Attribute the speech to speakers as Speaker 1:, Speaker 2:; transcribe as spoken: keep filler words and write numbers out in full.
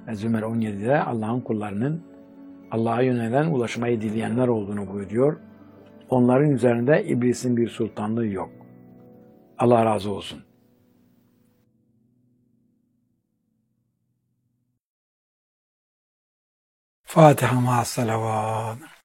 Speaker 1: ve Zümer on yedide Allah'ın kullarının Allah'a yönelen, ulaşmayı dileyenler olduğunu buyuruyor. Onların üzerinde iblisin bir sultanlığı yok. Allah razı olsun. Fatiha ma'as salavat.